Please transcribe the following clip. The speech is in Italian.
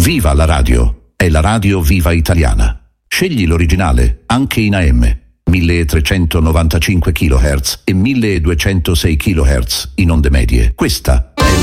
Viva la radio! È la radio viva italiana. Scegli l'originale, anche in AM, 1395 kHz e 1206 kHz in onde medie. Questa